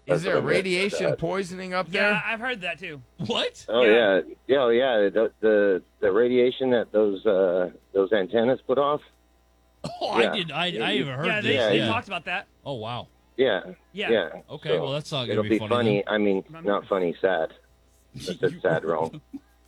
Is there what I meant. radiation poisoning up there? Yeah, I've heard that too. What? Oh Yeah. yeah, oh yeah. The radiation that those antennas put off. Oh, Yeah. I even heard Yeah, this. they Yeah. talked about that. Oh, wow. Yeah. Yeah. Yeah. Okay, So well, that's not going it'll to be be funny. I mean, not funny, sad. That's a sad wrong.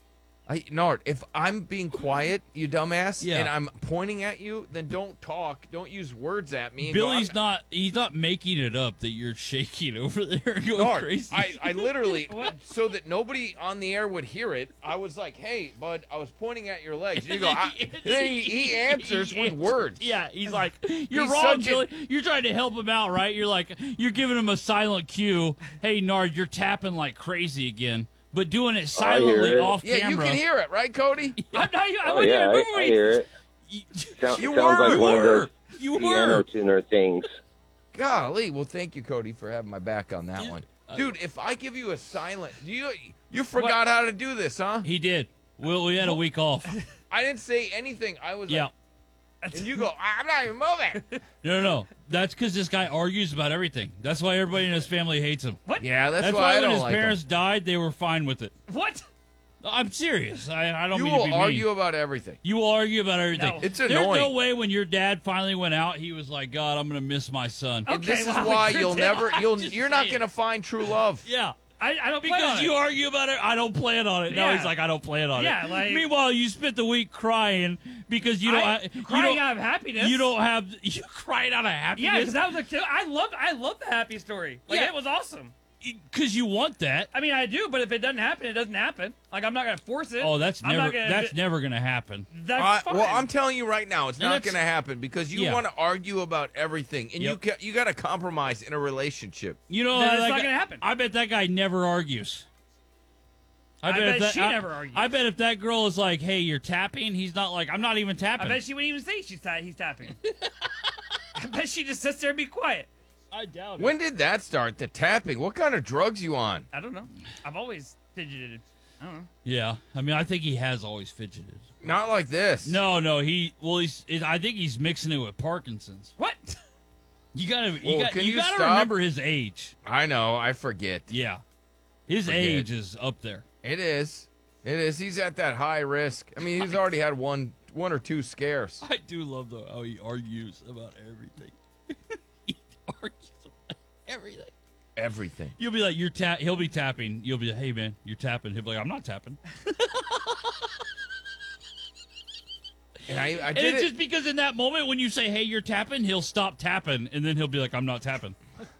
Nard, if I'm being quiet, you dumbass, Yeah. and I'm pointing at you, then don't talk. Don't use words at me. and Billy's go, he's not making it up that you're shaking over there and going Nard, crazy. I literally, so that nobody on the air would hear it, I was like, hey, bud, I was pointing at your legs. You go, then he answers with words. Yeah, he's like, you're He's wrong, such a- Billy. You're trying to help him out, right? You're giving him a silent cue. Hey, Nard, you're tapping like crazy again, but doing it silently it. off Yeah, camera. you can hear it, right, Cody? I Oh wouldn't yeah, even move I hear it. Sounds You like were. one of those You piano were. tuner things. Golly, well, thank you, Cody, for having my back on that one. Dude, if I give you a silent, you forgot how to do this, huh? He did. We had a week off. I didn't say anything. I was Yeah. like, and you go, I'm not even moving. No. That's because this guy argues about everything. That's why everybody in his family hates him. What? Yeah, that's, That's why why I when don't his like parents died, they were fine with it. What? I'm serious. I don't You mean to be will argue mean. about everything. You will argue about everything. No. It's There's annoying. no way when your dad finally went out, he was like, God, I'm going to miss my son. And Okay, this is well, why good you'll deal. never, Just you're not saying. going to find true love. Yeah. I don't plan on Because you it. argue about it, I don't plan on it. No, Yeah. he's like, I don't plan on Yeah, it. like- Meanwhile, you spent the week crying because you don't. crying out of happiness. You don't have. You crying out of Yeah, happiness. because that was I love the happy story. Like Yeah. it was awesome. Because you want that. I mean, I do, but if it doesn't happen, it doesn't happen. Like I'm not gonna force it. Oh, that's I'm never. not gonna- That's never gonna happen. That's fine. Well, I'm telling you right now, it's And not that's- going to happen because you Yeah. want to argue about everything, and Yep. you got to compromise in a relationship. You know, Then it's that not guy- gonna happen. I bet that guy never argues. I bet if that, she never argues. I bet if that girl is like, "Hey, you're tapping," he's not like, "I'm not even I tapping." bet she wouldn't even say he's tapping. I bet she just sits there and be quiet. I doubt it. When did that start? The tapping? What kind of drugs you on? I don't know. I've always fidgeted. I don't know. Yeah, I mean, I think he has always fidgeted. Not like this. No, I think he's mixing it with Parkinson's. What? You gotta, Well, can you gotta stop? remember his age. I know. I forget. Yeah, his Forget. age is up there. It is. It is. He's at that high risk. I mean, he's already had one or two scares. I do love though how he argues about everything. He argues about everything. Everything. You'll be like, he'll be tapping. You'll be like, hey man, you're tapping. He'll be like, I'm not tapping. And I And did it's it. just because in that moment when you say, hey, you're tapping, he'll stop tapping, and then he'll be like, I'm not tapping.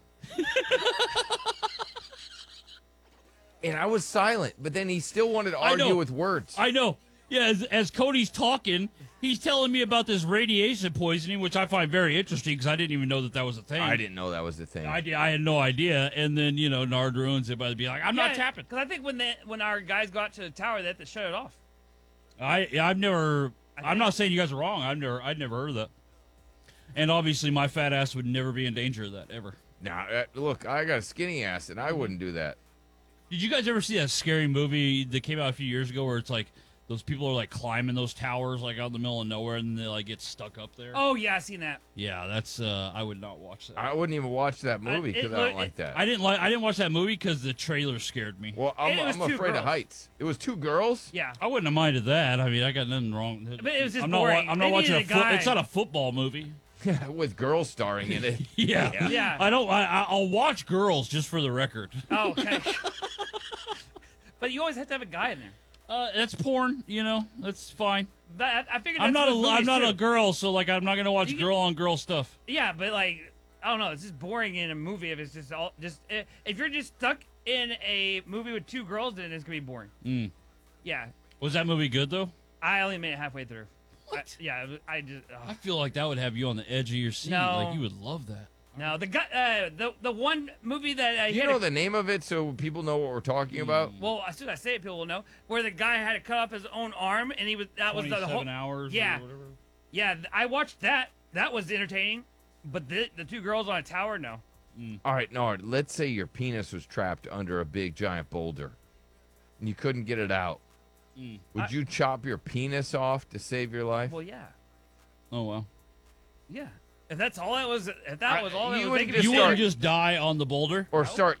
And I was silent, but then he still wanted to I know. argue with words. I know. Yeah, as Cody's talking, he's telling me about this radiation poisoning, which I find very interesting because I didn't even know that was a thing. I didn't know that was the thing. I had no idea. And then, Nard ruins it by being like, I'm not tapping. Because I think when our guys got to the tower, they had to shut it off. I'm think- not saying you guys are wrong. I'd never heard of that. And obviously my fat ass would never be in danger of that, ever. Now, look, I got a skinny ass, and I wouldn't do that. Did you guys ever see that scary movie that came out a few years ago where it's like those people are like climbing those towers like out in the middle of nowhere and they like get stuck up there? Oh yeah, I seen that. Yeah, that's I would not watch that. I wouldn't even watch that movie it because I look- don't like that. I didn't watch that movie because the trailer scared me. Well, And it was I'm two afraid of girls. heights. It was two girls? Yeah. I wouldn't have minded that. I mean, I got nothing wrong. But it was just I'm not, boring. I'm They not watching needed a guy. It's not a football movie. With girls starring in it. Yeah. Yeah. I don't. I'll watch Girls just for the record. Oh, okay. But you always have to have a guy in there. That's porn. That's fine. I figured. I'm that's not what I'm movies not do. a girl, so like I'm not gonna watch You can- girl on girl stuff. Yeah, but like I don't know. It's just boring in a movie if it's just all just if you're just stuck in a movie with two girls, then it's gonna be boring. Mm. Yeah, Was that movie good though? I only made it halfway through. What? I just I feel like that would have you on the edge of your seat. No. Like you would love that. no the guy the one movie that You know the name of it so people know what we're talking about? well as soon as I say it people will know where the guy had to cut off his own arm and that was the 27 whole hours. Yeah. Or whatever. yeah I watched that was entertaining but the two girls on a tower no. All right, Nard, let's say your penis was trapped under a big giant boulder and you couldn't get it out. Would you chop your penis off to save your life? Well yeah Oh well. yeah if that's all that was if that was all that you was would thinking just You start- wouldn't just die on the boulder. Or start